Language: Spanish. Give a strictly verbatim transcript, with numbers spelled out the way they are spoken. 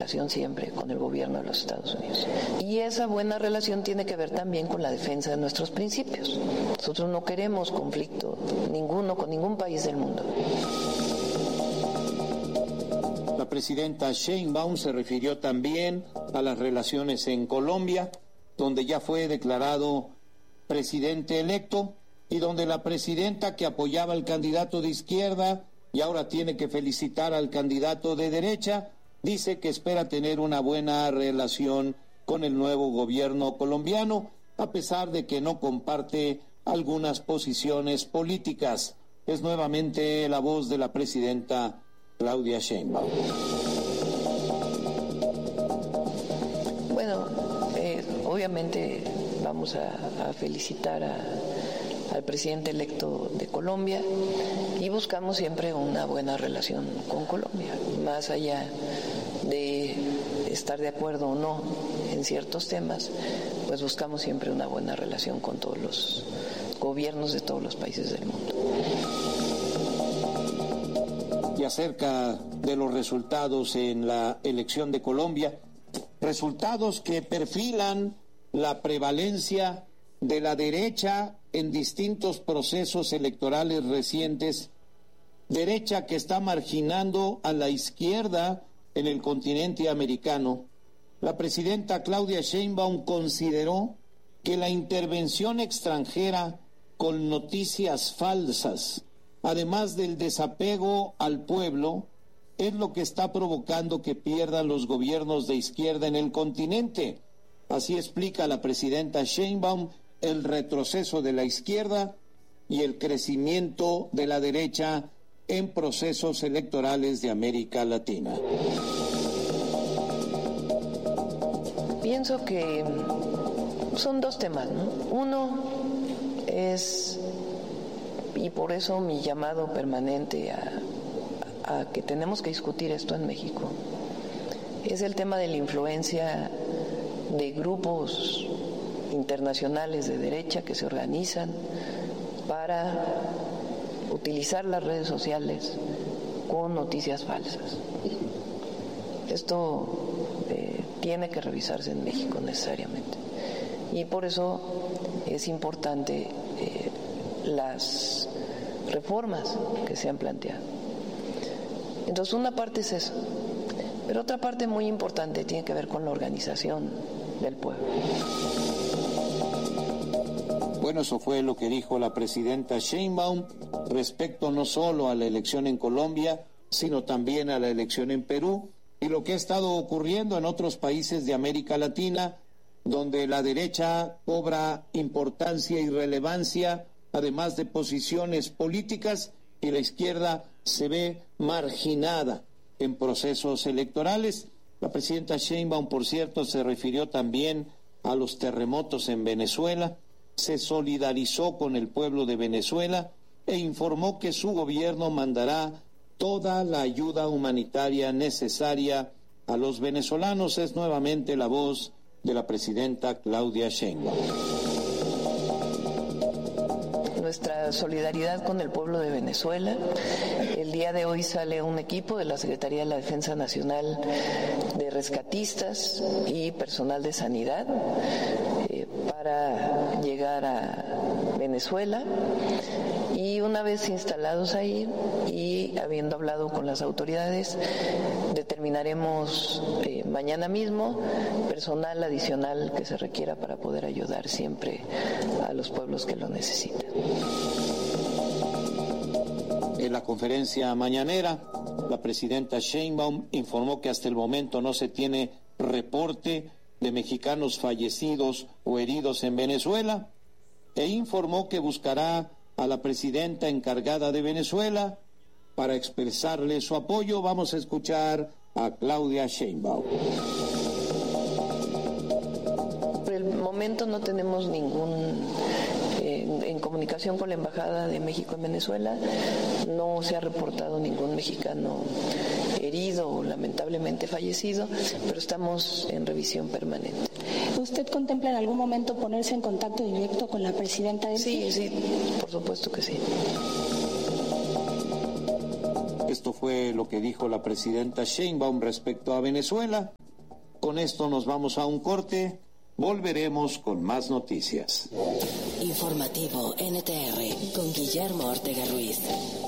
relación siempre con el gobierno de los Estados Unidos. Y esa buena relación tiene que ver también con la defensa de nuestros principios. Nosotros no queremos conflicto ninguno con ningún país del mundo. La presidenta Sheinbaum se refirió también a las relaciones en Colombia, donde ya fue declarado presidente electo y donde la presidenta, que apoyaba al candidato de izquierda y ahora tiene que felicitar al candidato de derecha, dice que espera tener una buena relación con el nuevo gobierno colombiano, a pesar de que no comparte algunas posiciones políticas. Es nuevamente la voz de la presidenta Claudia Sheinbaum. Bueno, eh, obviamente vamos a, a felicitar a, al presidente electo de Colombia y buscamos siempre una buena relación con Colombia, más allá de estar de acuerdo o no en ciertos temas, pues buscamos siempre una buena relación con todos los gobiernos de todos los países del mundo. Y acerca de los resultados en la elección de Colombia, resultados que perfilan la prevalencia de la derecha en distintos procesos electorales recientes, derecha que está marginando a la izquierda en el continente americano. La presidenta Claudia Sheinbaum consideró que la intervención extranjera con noticias falsas, además del desapego al pueblo, es lo que está provocando que pierdan los gobiernos de izquierda en el continente. Así explica la presidenta Sheinbaum el retroceso de la izquierda y el crecimiento de la derecha en procesos electorales de América Latina. Pienso que son dos temas, ¿no? Uno es, y por eso mi llamado permanente a, a que tenemos que discutir esto en México, es el tema de la influencia de grupos internacionales de derecha que se organizan para utilizar las redes sociales con noticias falsas. Esto eh, tiene que revisarse en México necesariamente. Y por eso es importante eh, las reformas que se han planteado. Entonces, una parte es eso, pero otra parte muy importante tiene que ver con la organización del pueblo. Bueno, eso fue lo que dijo la presidenta Sheinbaum respecto no solo a la elección en Colombia, sino también a la elección en Perú y lo que ha estado ocurriendo en otros países de América Latina, donde la derecha cobra importancia y relevancia, además de posiciones políticas, y la izquierda se ve marginada en procesos electorales. La presidenta Sheinbaum, por cierto, se refirió también a los terremotos en Venezuela, se solidarizó con el pueblo de Venezuela e informó que su gobierno mandará toda la ayuda humanitaria necesaria a los venezolanos. Es nuevamente la voz de la presidenta Claudia Sheinbaum. Nuestra solidaridad con el pueblo de Venezuela. El día de hoy sale un equipo de la Secretaría de la Defensa Nacional de rescatistas y personal de sanidad eh, para llegar a Venezuela, y una vez instalados ahí y habiendo hablado con las autoridades, determinaremos eh, mañana mismo personal adicional que se requiera para poder ayudar siempre a los pueblos que lo necesitan. En la conferencia mañanera, la presidenta Sheinbaum informó que hasta el momento no se tiene reporte de mexicanos fallecidos o heridos en Venezuela, e informó que buscará a la presidenta encargada de Venezuela para expresarle su apoyo. Vamos a escuchar a Claudia Sheinbaum. Por el momento no tenemos ningún eh, en comunicación con la Embajada de México en Venezuela, no se ha reportado ningún mexicano herido o lamentablemente fallecido, pero estamos en revisión permanente. ¿Usted contempla en algún momento ponerse en contacto directo con la presidenta del Sí, sí, por supuesto que sí. Esto fue lo que dijo la presidenta Sheinbaum respecto a Venezuela. Con esto nos vamos a un corte. Volveremos con más noticias. Informativo N T R con Guillermo Ortega Ruiz.